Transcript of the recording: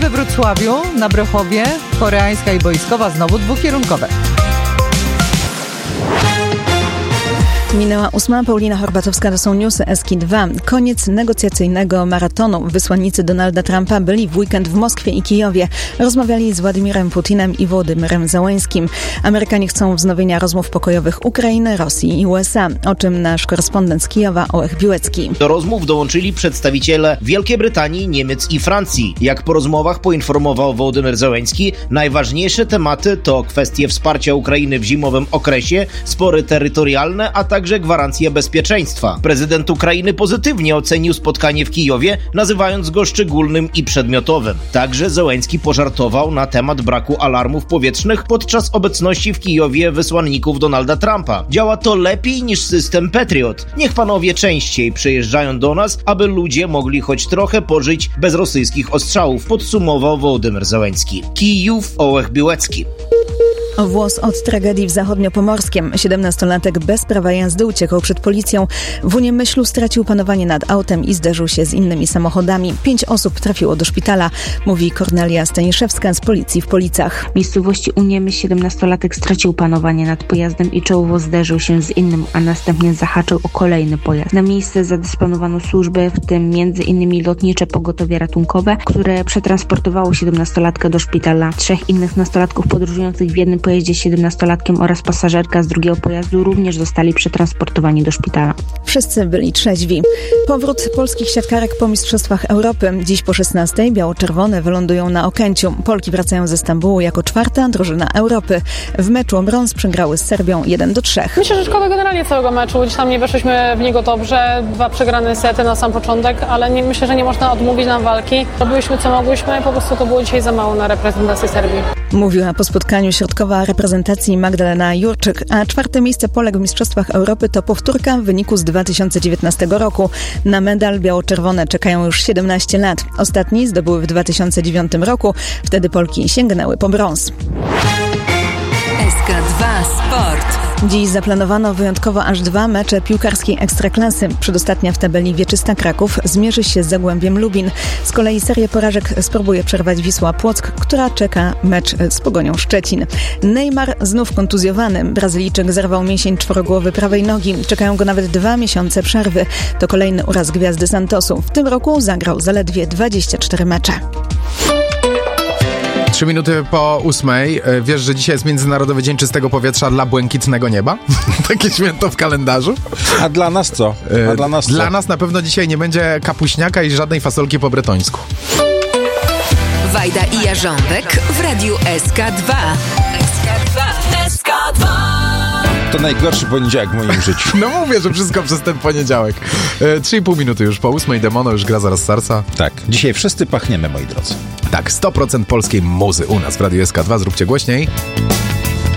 we Wrocławiu, na Brochowie, koreańska i boiskowa znowu dwukierunkowe. Minęła 8. Paulina Horbatowska, to są newsy SK2. Koniec negocjacyjnego maratonu. Wysłannicy Donalda Trumpa byli w weekend w Moskwie i Kijowie. Rozmawiali z Władimirem Putinem i Wołodymyrem Zełenskim. Amerykanie chcą wznowienia rozmów pokojowych Ukrainy, Rosji i USA. O czym nasz korespondent z Kijowa, Ołech Biłecki. Do rozmów dołączyli przedstawiciele Wielkiej Brytanii, Niemiec i Francji. Jak po rozmowach poinformował Wołodymyr Zełenski, najważniejsze tematy to kwestie wsparcia Ukrainy w zimowym okresie, spory terytorialne, a także gwarancje bezpieczeństwa. Prezydent Ukrainy pozytywnie ocenił spotkanie w Kijowie, nazywając go szczególnym i przedmiotowym. Także Zełenski pożartował na temat braku alarmów powietrznych podczas obecności w Kijowie wysłanników Donalda Trumpa. Działa to lepiej niż system Patriot. Niech panowie częściej przyjeżdżają do nas, aby ludzie mogli choć trochę pożyć bez rosyjskich ostrzałów, podsumował Wołodymyr Zełenski. Kijów, Ołech Biłecki. Włos od tragedii w Zachodniopomorskiem. 17-latek bez prawa jazdy uciekał przed policją. W Uniemyślu stracił panowanie nad autem i zderzył się z innymi samochodami. 5 osób trafiło do szpitala, mówi Kornelia Staniszewska z policji w Policach. W miejscowości Uniemyśl 17-latek stracił panowanie nad pojazdem i czołowo zderzył się z innym, a następnie zahaczył o kolejny pojazd. Na miejsce zadysponowano służby, w tym m.in. lotnicze pogotowie ratunkowe, które przetransportowało 17-latkę do szpitala. 3 innych nastolatków podróżujących w jednym pojeździe z 17-latkiem oraz pasażerka z drugiego pojazdu również zostali przetransportowani do szpitala. Wszyscy byli trzeźwi. Powrót polskich siatkarek po Mistrzostwach Europy. Dziś po 16:00 biało-czerwone wylądują na Okęciu. Polki wracają ze Stambułu jako 4. drużyna Europy. W meczu o brąz przegrały z Serbią 1-3. Myślę, że szkoda generalnie całego meczu. Gdzieś tam nie weszliśmy w niego dobrze. 2 przegrane sety na sam początek, ale myślę, że nie można odmówić nam walki. Robiliśmy co mogłyśmy i po prostu to było dzisiaj za mało na reprezentację Serbii. Mówiła po spotkaniu środkowa reprezentacji Magdalena Jurczyk, a 4. miejsce Polek w Mistrzostwach Europy to powtórka wyniku z 2019 roku. Na medal biało-czerwone czekają już 17 lat. Ostatni zdobyły w 2009 roku. Wtedy Polki sięgnęły po brąz. SK2 Sport. Dziś zaplanowano wyjątkowo aż 2 mecze piłkarskiej Ekstraklasy. Przedostatnia w tabeli Wieczysta Kraków zmierzy się z Zagłębiem Lubin. Z kolei serię porażek spróbuje przerwać Wisła Płock, która czeka mecz z Pogonią Szczecin. Neymar znów kontuzjowany. Brazylijczyk zerwał mięsień czworogłowy prawej nogi. Czekają go nawet 2 miesiące przerwy. To kolejny uraz gwiazdy Santosu. W tym roku zagrał zaledwie 24 mecze. 3 minuty po 8:00. Wiesz, że dzisiaj jest Międzynarodowy Dzień Czystego Powietrza dla błękitnego nieba? Takie święto w kalendarzu. A dla nas co? Dla nas na pewno dzisiaj nie będzie kapuśniaka i żadnej fasolki po bretońsku. Wajda i Jarząbek w radiu SK2. SK2. To najgorszy poniedziałek w moim życiu. No mówię, że wszystko przez ten poniedziałek. 3,5 minuty już po 8:00. Demono już gra zaraz Sarsa. Tak, dzisiaj wszyscy pachniemy, moi drodzy. Tak, 100% polskiej muzy u nas w radiu SK2. Zróbcie głośniej.